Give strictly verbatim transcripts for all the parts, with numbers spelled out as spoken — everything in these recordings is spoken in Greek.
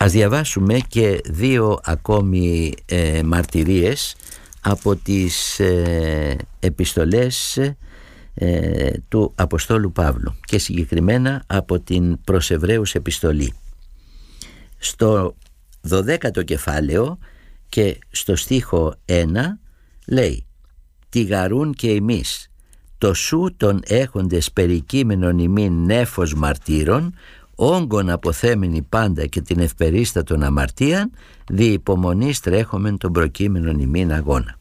Ας διαβάσουμε και δύο ακόμη ε, μαρτυρίες από τις ε, επιστολές ε, του Αποστόλου Παύλου και συγκεκριμένα από την προς Εβραίους επιστολή. Στο δωδέκατο κεφάλαιο και στο στίχο ένα λέει «Τιγαρούν και εμείς, το σου τον έχοντες περικείμενον ημίν νέφος μαρτύρων, όγκον αποθέμενη πάντα και την ευπερίστατον αμαρτίαν, δι' υπομονής τρέχομεν τον προκείμενον ημίν αγώνα».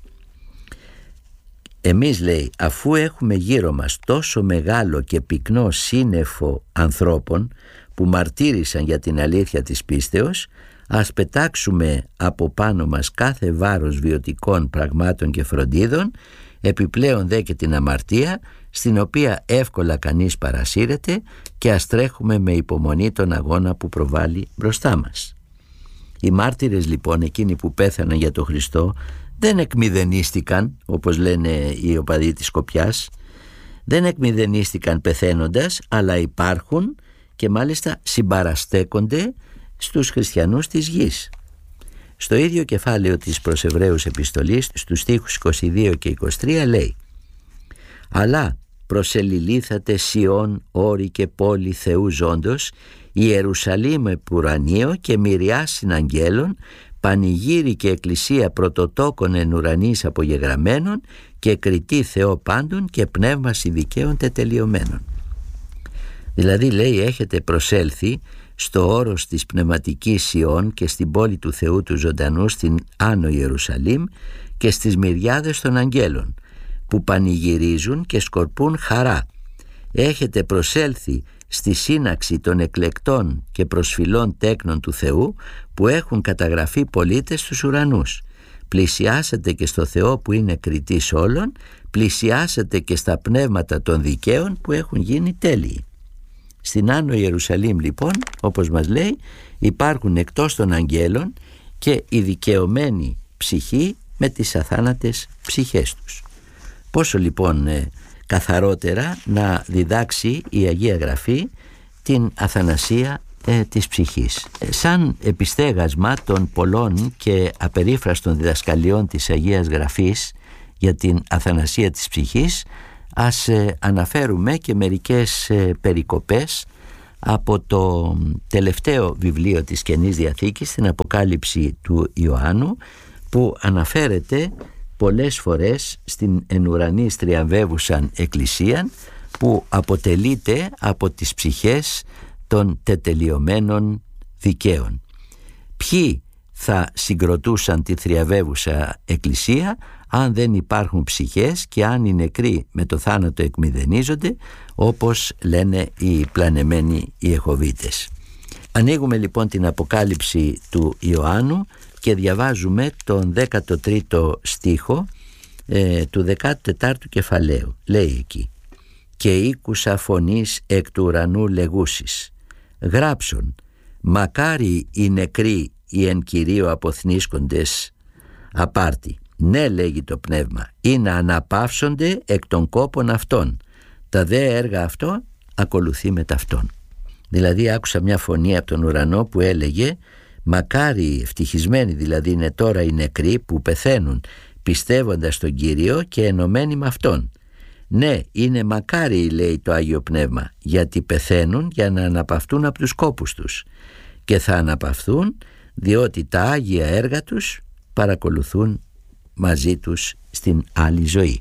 Εμείς, λέει, αφού έχουμε γύρω μας τόσο μεγάλο και πυκνό σύννεφο ανθρώπων που μαρτύρησαν για την αλήθεια της πίστεως, ας πετάξουμε από πάνω μας κάθε βάρος βιωτικών πραγμάτων και φροντίδων, επιπλέον δε και την αμαρτία, στην οποία εύκολα κανείς παρασύρεται, και ας τρέχουμε με υπομονή τον αγώνα που προβάλλει μπροστά μας. Οι μάρτυρες λοιπόν, εκείνοι που πέθαναν για τον Χριστό, δεν εκμηδενίστηκαν, όπως λένε οι οπαδοί της Σκοπιάς, δεν εκμηδενίστηκαν πεθαίνοντας, αλλά υπάρχουν και μάλιστα συμπαραστέκονται στους χριστιανούς της γης. Στο ίδιο κεφάλαιο της προς Εβραίους επιστολής, στους στίχους είκοσι δύο και είκοσι τρία λέει «Αλλά προσελιλήθατε Σιών όρη και πόλη Θεού ζώντος, Ιερουσαλήμ επουρανίο και μυριάς συναγγέλων, πανηγύρι και εκκλησία πρωτοτόκων εν ουρανής απογεγραμμένων και κριτή Θεό πάντων και πνεύμαση δικαίων τετελειωμένων». Δηλαδή, λέει, έχετε προσέλθει στο όρος της πνευματικής Σιών και στην πόλη του Θεού του ζωντανού, στην Άνω Ιερουσαλήμ, και στις μυριάδες των αγγέλων που πανηγυρίζουν και σκορπούν χαρά. Έχετε προσέλθει στη σύναξη των εκλεκτών και προσφυλών τέκνων του Θεού που έχουν καταγραφεί πολίτες στους ουρανούς. Πλησιάσετε και στο Θεό που είναι κριτής όλων, πλησιάσετε και στα πνεύματα των δικαίων που έχουν γίνει τέλειοι. Στην Άνω Ιερουσαλήμ λοιπόν, όπως μας λέει, υπάρχουν εκτός των αγγέλων και οι δικαιωμένοι ψυχοί με τις αθάνατες ψυχές τους. Πόσο λοιπόν ε, καθαρότερα να διδάξει η Αγία Γραφή την αθανασία ε, της ψυχής. Ε, σαν επιστέγασμα των πολλών και απερίφραστων διδασκαλιών της Αγίας Γραφής για την αθανασία της ψυχής, ας ε, αναφέρουμε και μερικές ε, περικοπές από το τελευταίο βιβλίο της Καινής Διαθήκης, την Αποκάλυψη του Ιωάννου, που αναφέρεται πολλές φορές στην εν ουρανής τριαμβεύουσαν εκκλησίαν, που αποτελείται από τις ψυχές των τετελειωμένων δικαίων. Ποιοι θα συγκροτούσαν τη θριαβεύουσα εκκλησία αν δεν υπάρχουν ψυχές και αν οι νεκροί με το θάνατο εκμηδενίζονται, όπως λένε οι πλανεμένοι Ιεχωβίτες. Ανοίγουμε λοιπόν την Αποκάλυψη του Ιωάννου και διαβάζουμε τον δέκατο τρίτο στίχο ε, του δεκάτου τετάρτου κεφαλαίου. Λέει εκεί «Και ήκουσα φωνής εκ του ουρανού λεγούσης, γράψον, μακάρι οι νεκροί οι εν Κυρίω αποθνίσκοντες απάρτη. Ναι, λέγει το πνεύμα, ή να αναπαύσονται εκ των κόπων αυτών. Τα δε έργα αυτών ακολουθεί με ταυτόν». Δηλαδή άκουσα μια φωνή από τον ουρανό που έλεγε μακάρι, ευτυχισμένοι δηλαδή είναι τώρα οι νεκροί που πεθαίνουν πιστεύοντας τον Κύριο και ενωμένοι με Αυτόν. Ναι, είναι μακάρι, λέει το Άγιο Πνεύμα, γιατί πεθαίνουν για να αναπαυθούν από τους κόπους τους, και θα αναπαυθούν διότι τα Άγια έργα τους παρακολουθούν μαζί τους στην άλλη ζωή.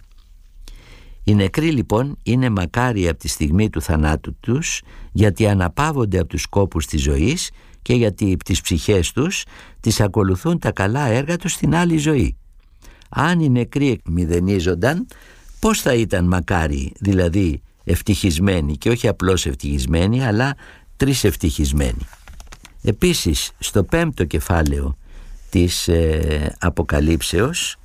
Οι νεκροί λοιπόν είναι μακάρι από τη στιγμή του θανάτου τους, γιατί αναπαύονται από τους κόπους της ζωής και γιατί τις ψυχές τους τις ακολουθούν τα καλά έργα τους στην άλλη ζωή. Αν οι νεκροί εκμηδενίζονταν, πώς θα ήταν μακάρι, δηλαδή ευτυχισμένοι, και όχι απλώς ευτυχισμένοι, αλλά τρισευτυχισμένοι. Επίσης, στο πέμπτο κεφάλαιο της ε, Αποκαλύψεως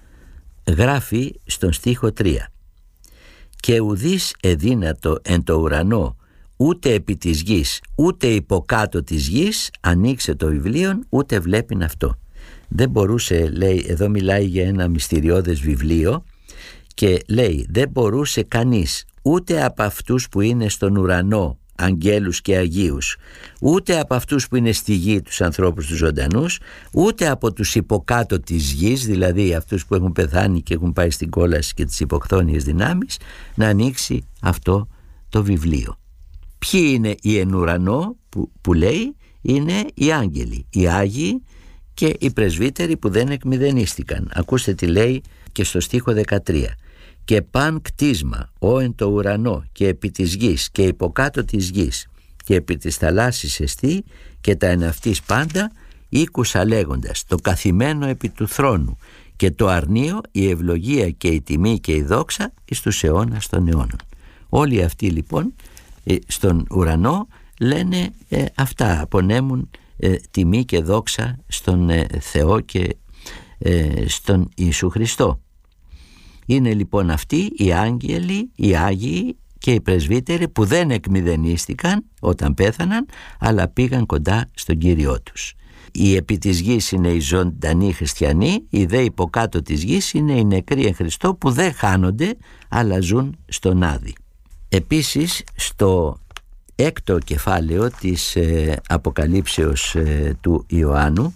γράφει στον στίχο τρία «Και ουδής εδύνατο εν το ουρανό, ούτε επί της γης, ούτε υποκάτω της γης, ανοίξε το βιβλίο, ούτε βλέπειν αυτό». Δεν μπορούσε, λέει, εδώ μιλάει για ένα μυστηριώδες βιβλίο, και λέει δεν μπορούσε κανείς ούτε από αυτούς που είναι στον ουρανό αγγέλους και αγίους, ούτε από αυτούς που είναι στη γη, τους ανθρώπους τους ζωντανούς, ούτε από τους υποκάτω της γης, δηλαδή αυτούς που έχουν πεθάνει και έχουν πάει στην κόλαση και τις υποχθόνιες δυνάμεις, να ανοίξει αυτό το βιβλίο. Ποιοι είναι οι εν ουρανό που, που λέει? Είναι οι άγγελοι, οι άγιοι και οι πρεσβύτεροι που δεν εκμηδενίστηκαν. Ακούστε τι λέει και στο στίχο δεκατρία. Και παν κτίσμα, ό εν το ουρανό και επί της γης και υποκάτω της γης και επί της θαλάσσης εστί και τα εν αυτής πάντα, ήκουσα λέγοντας το καθημένο επί του θρόνου και το αρνείο, η ευλογία και η τιμή και η δόξα εις τους αιώνας των αιώνων. Όλοι αυτοί λοιπόν στον ουρανό λένε ε, αυτά, απονέμουν ε, τιμή και δόξα στον ε, Θεό και ε, στον Ιησού Χριστό. Είναι λοιπόν αυτοί οι άγγελοι, οι άγιοι και οι πρεσβύτεροι που δεν εκμηδενίστηκαν όταν πέθαναν, αλλά πήγαν κοντά στον Κύριό τους. Οι επί της γης είναι οι ζωντανοί χριστιανοί, οι δε υποκάτω της γης είναι οι νεκροί εν Χριστώ που δεν χάνονται αλλά ζουν στον Άδη. Επίσης στο έκτο κεφάλαιο της ε, Αποκαλύψεως ε, του Ιωάννου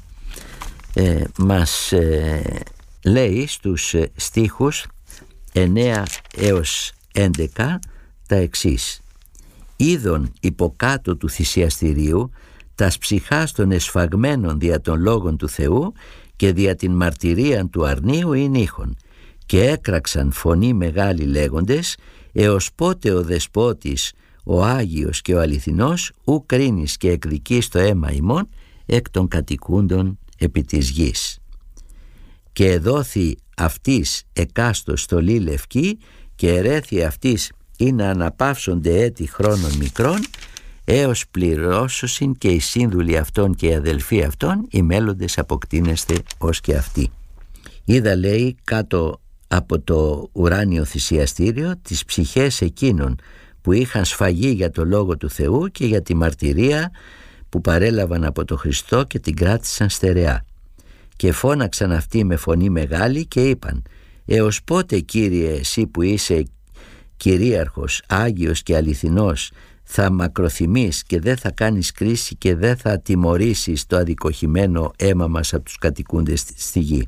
ε, μας ε, λέει στους ε, στίχους εννέα έως έντεκα τα εξής. Είδον υποκάτω του θυσιαστηρίου τας ψυχάς των εσφαγμένων δια των λόγων του Θεού και δια την μαρτυρίαν του αρνίου ειν ήχων, και έκραξαν φωνή μεγάλη λέγοντες, έως πότε ο Δεσπότης, ο Άγιος και ο Αληθινός, ου κρίνεις και εκδικείς το αίμα ημών εκ των κατοικούντων επί της γης. Και εδόθη αυτής εκάστο στολή λευκή και ερέθη αυτής ή να αναπαύσονται έτη χρόνων μικρών, έως πληρώσωσιν και οι σύνδουλοι αυτών και οι αδελφοί αυτών, οι μέλλοντες αποκτήνεστε ως και αυτοί. Είδα, λέει, κάτω από το ουράνιο θυσιαστήριο τις ψυχές εκείνων που είχαν σφαγεί για το λόγο του Θεού και για τη μαρτυρία που παρέλαβαν από το Χριστό και την κράτησαν στερεά. Και φώναξαν αυτοί με φωνή μεγάλη και είπαν, έως πότε, Κύριε, εσύ που είσαι κυρίαρχος, Άγιος και αληθινός, θα μακροθυμείς και δεν θα κάνεις κρίση και δεν θα τιμωρήσεις το αδικοχημένο αίμα μας από τους κατοικούντες στη γη?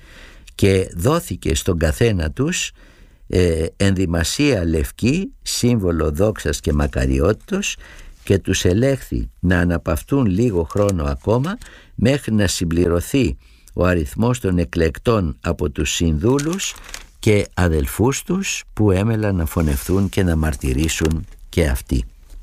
Και δόθηκε στον καθένα τους ε, ενδυμασία λευκή, σύμβολο δόξας και μακαριότητος, και τους ελέγχθη να αναπαυτούν λίγο χρόνο ακόμα μέχρι να συμπληρωθεί ο αριθμός των εκλεκτών από τους συνδούλους και αδελφούς τους που έμελαν να φωνευθούν και να μαρτυρήσουν και αυτοί.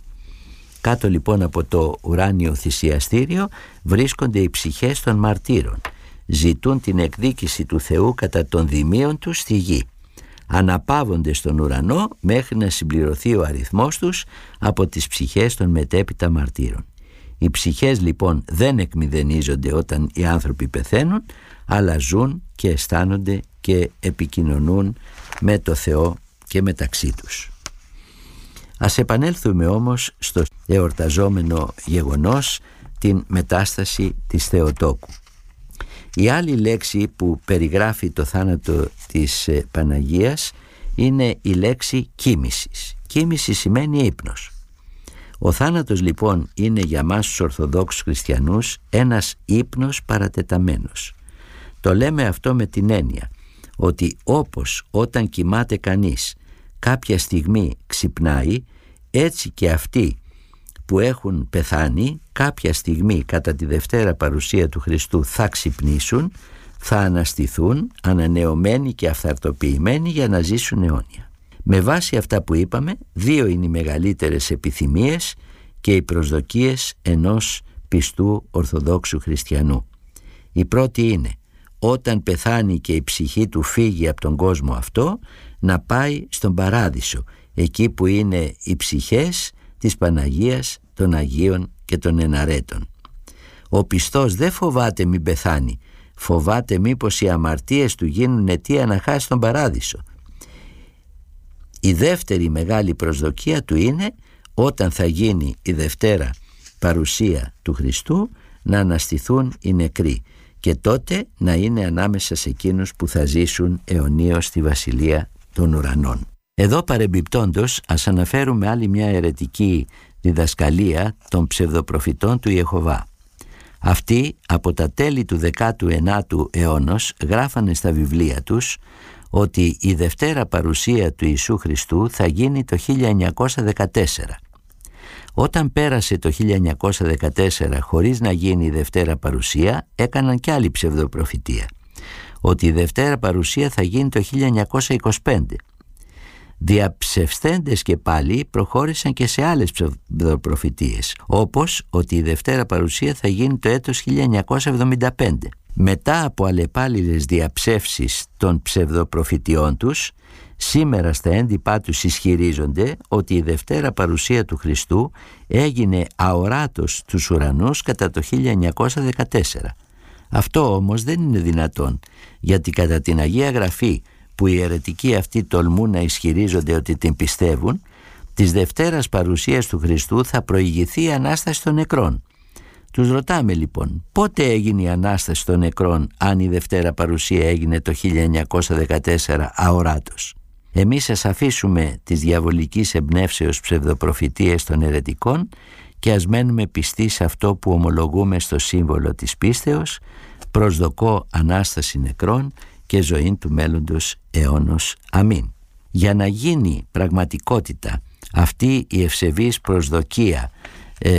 Κάτω λοιπόν από το ουράνιο θυσιαστήριο βρίσκονται οι ψυχές των μαρτύρων. Ζητούν την εκδίκηση του Θεού κατά των δημίων τους στη γη. Αναπαύονται στον ουρανό μέχρι να συμπληρωθεί ο αριθμός τους από τις ψυχές των μετέπειτα μαρτύρων. Οι ψυχές λοιπόν δεν εκμηδενίζονται όταν οι άνθρωποι πεθαίνουν, αλλά ζουν και αισθάνονται και επικοινωνούν με το Θεό και μεταξύ τους. Ας επανέλθουμε όμως στο εορταζόμενο γεγονός, την μετάσταση της Θεοτόκου. Η άλλη λέξη που περιγράφει το θάνατο της Παναγίας είναι η λέξη κοίμησης. Κοίμηση σημαίνει ύπνος. Ο θάνατος λοιπόν είναι για μας τους Ορθοδόξους Χριστιανούς ένας ύπνος παρατεταμένος. Το λέμε αυτό με την έννοια ότι όπως όταν κοιμάται κανείς κάποια στιγμή ξυπνάει, έτσι και αυτοί που έχουν πεθάνει κάποια στιγμή κατά τη Δευτέρα Παρουσία του Χριστού θα ξυπνήσουν, θα αναστηθούν ανανεωμένοι και αυθαρτοποιημένοι για να ζήσουν αιώνια. Με βάση αυτά που είπαμε, δύο είναι οι μεγαλύτερες επιθυμίες και οι προσδοκίες ενός πιστού Ορθοδόξου Χριστιανού. Η πρώτη είναι, όταν πεθάνει και η ψυχή του φύγει από τον κόσμο αυτό, να πάει στον Παράδεισο, εκεί που είναι οι ψυχές της Παναγίας, των Αγίων και των Εναρέτων. Ο πιστός δεν φοβάται μην πεθάνει, φοβάται μήπως οι αμαρτίες του γίνουν αιτία να χάσει τον Παράδεισο. Η δεύτερη μεγάλη προσδοκία του είναι, όταν θα γίνει η Δευτέρα Παρουσία του Χριστού, να αναστηθούν οι νεκροί και τότε να είναι ανάμεσα σε εκείνους που θα ζήσουν αιωνίως στη Βασιλεία των Ουρανών. Εδώ παρεμπιπτόντως ας αναφέρουμε άλλη μια αιρετική διδασκαλία των ψευδοπροφητών του Ιεχωβά. Αυτοί από τα τέλη του δέκατου ενάτου αιώνος γράφανε στα βιβλία τους ότι η δευτέρα παρουσία του Ιησού Χριστού θα γίνει το χίλια εννιακόσια δεκατέσσερα. Όταν πέρασε το χίλια εννιακόσια δεκατέσσερα χωρίς να γίνει η δευτέρα παρουσία, έκαναν κι άλλη ψευδοπροφητεία, ότι η δευτέρα παρουσία θα γίνει το χίλια εννιακόσια είκοσι πέντε. Διαψευστέντες και πάλι προχώρησαν και σε άλλες ψευδοπροφητείες, όπως ότι η δευτέρα παρουσία θα γίνει το έτος χίλια εννιακόσια εβδομήντα πέντε. Μετά από αλλεπάλληλες διαψεύσεις των ψευδοπροφητιών τους, σήμερα στα έντυπά τους ισχυρίζονται ότι η δευτέρα παρουσία του Χριστού έγινε αοράτος στους ουρανούς κατά το χίλια εννιακόσια δεκατέσσερα. Αυτό όμως δεν είναι δυνατόν, γιατί κατά την Αγία Γραφή, που οι αιρετικοί αυτοί τολμούν να ισχυρίζονται ότι την πιστεύουν, της δευτέρας παρουσίας του Χριστού θα προηγηθεί η Ανάσταση των νεκρών. Τους ρωτάμε λοιπόν, πότε έγινε η Ανάσταση των νεκρών, αν η δευτέρα παρουσία έγινε το χίλια εννιακόσια δεκατέσσερα αοράτος? Εμείς ας αφήσουμε τις διαβολικής εμπνεύσεως ψευδοπροφητείες των αιρετικών και ας μένουμε πιστοί σε αυτό που ομολογούμε στο σύμβολο της πίστεως, προσδοκώ Ανάσταση νεκρών και ζωή του μέλλοντος αιώνος. Αμήν. Για να γίνει πραγματικότητα αυτή η ευσεβής προσδοκία ε,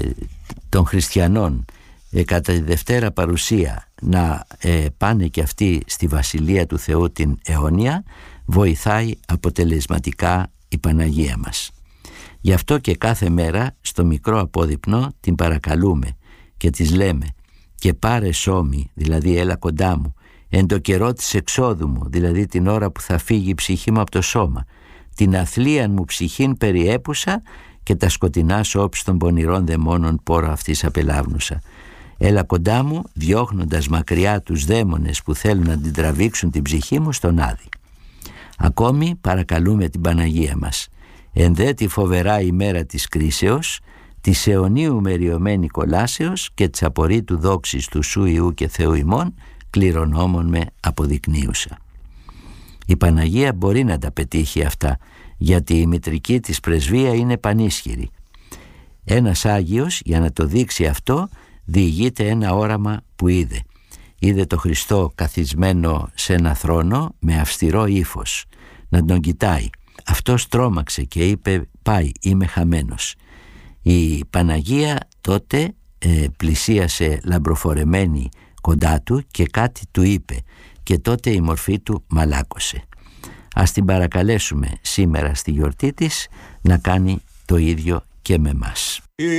των χριστιανών ε, κατά τη δευτέρα παρουσία να ε, πάνε και αυτοί στη Βασιλεία του Θεού την αιώνια, βοηθάει αποτελεσματικά η Παναγία μας. Γι' αυτό και κάθε μέρα στο μικρό απόδειπνο την παρακαλούμε και της λέμε «Και πάρε σώμη», δηλαδή έλα κοντά μου, εν το καιρό της εξόδου μου, δηλαδή την ώρα που θα φύγει η ψυχή μου από το σώμα, την αθλίαν μου ψυχήν περιέπουσα και τα σκοτεινά όψη των πονηρών δαιμόνων πόρο αυτής απελάβνουσα. Έλα κοντά μου, διώχνοντας μακριά τους δαίμονες που θέλουν να την τραβήξουν την ψυχή μου στον Άδη. Ακόμη παρακαλούμε την Παναγία μας, εν δε τη φοβερά ημέρα της κρίσεως, της αιωνίου μεριωμένη κολάσεως και της απορρίτου δόξης του Σου Ιού και Θεού ημών, κληρονόμων με αποδεικνύουσα. Η Παναγία μπορεί να τα πετύχει αυτά, γιατί η μητρική της πρεσβεία είναι πανίσχυρη. Ένας Άγιος, για να το δείξει αυτό, διηγείται ένα όραμα που είδε. Είδε το Χριστό καθισμένο σε ένα θρόνο με αυστηρό ύφος, να τον κοιτάει. Αυτός τρόμαξε και είπε «Πάει, είμαι χαμένος». Η Παναγία τότε ε, πλησίασε λαμπροφορεμένη κοντά του και κάτι του είπε και τότε η μορφή του μαλάκωσε. Ας την παρακαλέσουμε σήμερα στη γιορτή της να κάνει το ίδιο και με μας.